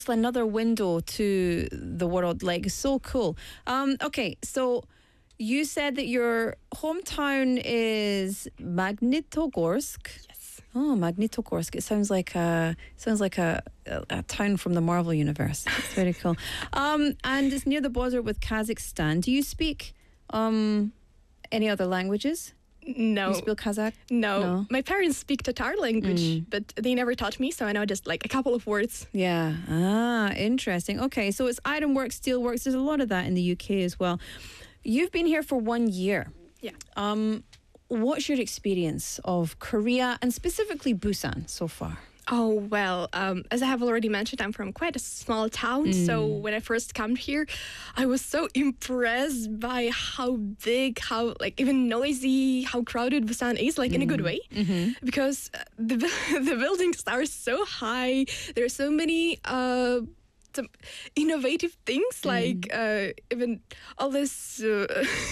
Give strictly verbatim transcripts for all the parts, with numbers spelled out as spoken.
another window to the world. Like, so cool. Um, okay, so you said that your hometown is Magnitogorsk. Yes. Oh, Magnitogorsk. It sounds like a sounds like a, a, a town from the Marvel universe. It's very cool. Um, and it's near the border with Kazakhstan. Do you speak um, any other languages? No. You speak Kazakh? No. No. My parents speak Tatar language, Mm. but they never taught me, so I know just like a couple of words. Yeah. Ah, interesting. Okay, so it's ironwork, steelworks. There's a lot of that in the U K as well. You've been here for one year. Yeah. Um, what's your experience of Korea and specifically Busan so far? Oh, well, um, as I have already mentioned, I'm from quite a small town. Mm. So when I first come here, I was so impressed by how big, how like even noisy, how crowded Busan is, like in a good way. Mm-hmm. Because uh, the the buildings are so high. There are so many uh, some innovative things, like uh, even all this uh,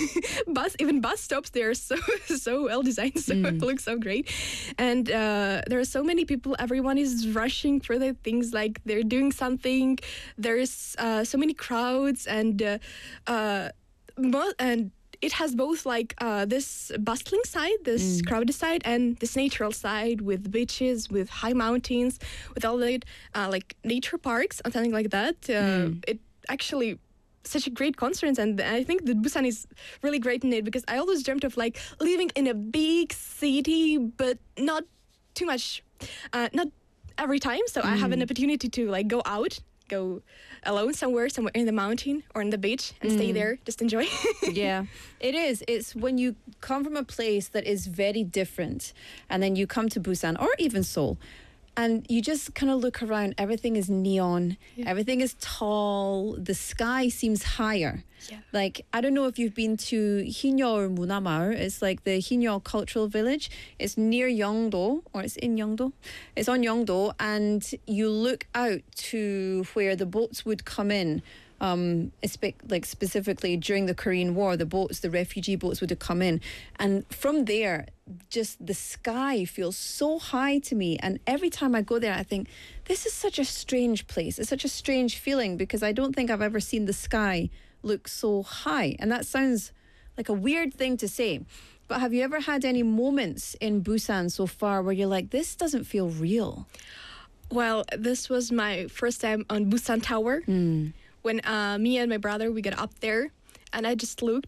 bus, even bus stops. They are so so well designed, so Mm. look so great, and uh, there are so many people. Everyone is rushing for their things, like they're doing something. There's uh, so many crowds, and uh, uh, mo- and it has both like uh, this bustling side, this Mm. crowded side, and this natural side with beaches, with high mountains, with all the uh, like nature parks and something like that. Uh, Mm. It actually such a great conference, and I think that Busan is really great in it, because I always dreamt of like living in a big city, but not too much, uh, not every time. So I have an Mm. opportunity to like go out, go alone somewhere, somewhere in the mountain or on the beach, and stay Mm. there, just enjoy. Yeah, it is. It's when you come from a place that is very different and then you come to Busan or even Seoul and you just kind of look around. Everything is neon. Yeah. Everything is tall. The sky seems higher. Yeah. Like, I don't know if you've been to Hinyeol Munamaul. It's like the Hinyeol Cultural Village. It's near Yeongdo, or it's in Yeongdo. It's on Yeongdo, and you look out to where the boats would come in. Um, espe- like specifically during the Korean War, the boats, the refugee boats would have come in. And from there, just the sky feels so high to me. And every time I go there, I think, this is such a strange place. It's such a strange feeling, because I don't think I've ever seen the sky look so high. And that sounds like a weird thing to say. But have you ever had any moments in Busan so far where you're like, this doesn't feel real? Well, this was my first time on Busan Tower. Mm. When uh, me and my brother, we got up there, and I just looked,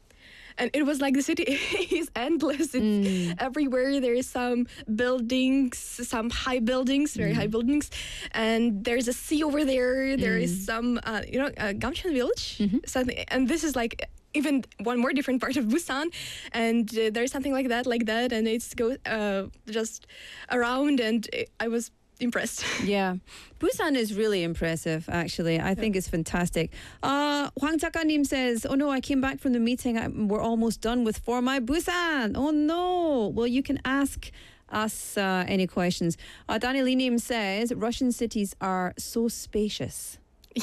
and it was like the city is endless. It's Mm. everywhere. There is some buildings, some high buildings, very high buildings, and there's a sea over there. There is some, uh, you know, uh, Gamcheon village, Mhm. something, and this is like even one more different part of Busan, and uh, there's something like that, like that, and it's go uh, just around, and I was impressed. Yeah, Busan is really impressive, actually. I think it's fantastic. Uh, Hwang Chakanim says, oh no, I came back from the meeting. I, we're almost done with For My Busan. Oh no. Well, you can ask us uh, any questions. Uh, Danny Linim says, Russian cities are so spacious.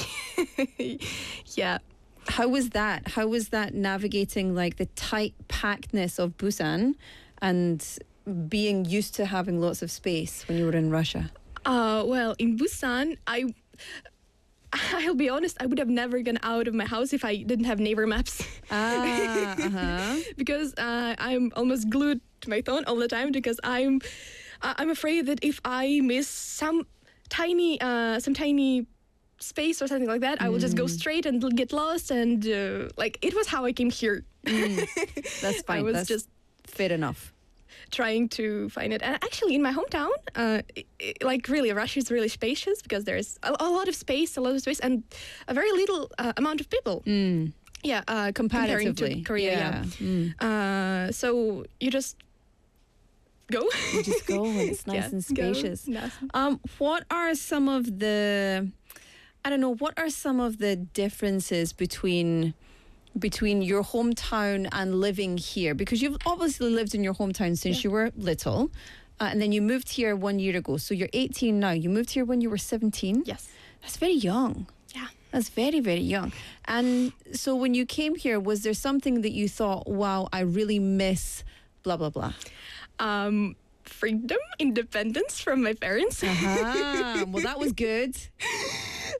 Yeah. How was that? How was that navigating like the tight packedness of Busan and being used to having lots of space when you were in Russia? Uh, well, in Busan, I, I'll be honest, I would have never gone out of my house if I didn't have neighbor maps. Ah, uh-huh. Because uh, I'm almost glued to my phone all the time, because I'm, uh, I'm afraid that if I miss some tiny, uh, some tiny space or something like that, I will just go straight and get lost. And uh, like, it was how I came here. Mm. That's fine. I was That's just fair enough. trying to find it. And actually in my hometown, uh, i i like really, Russia is really spacious, because there's a, a lot of space, a lot of space, and a very little uh, amount of people. Mm. Yeah, uh, comparing Comparatively. to Korea. Yeah. Mm. Uh, so you just go. You just go and it's nice Yeah, and go. spacious. Nice. Um, what are some of the, I don't know, what are some of the differences between between your hometown and living here? Because you've obviously lived in your hometown since Yeah. you were little, uh, and then you moved here one year ago. So you're eighteen now. You moved here when you were seventeen. Yes. That's very young. Yeah. That's very, very young. And so when you came here, was there something that you thought, wow, I really miss blah, blah, blah? Um, freedom, independence from my parents. Uh-huh. Well, that was good.